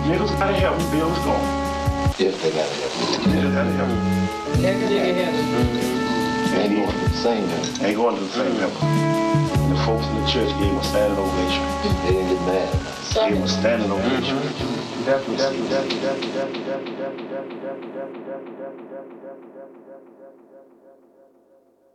Niggas gotta help me build storm. If they gotta help. Niggas gotta help me. Ain't going to the same heaven. Ain't going to the same heaven. And the folks in the church gave him a standing ovation. They didn't get mad. Gave him a standing ovation. Definitely.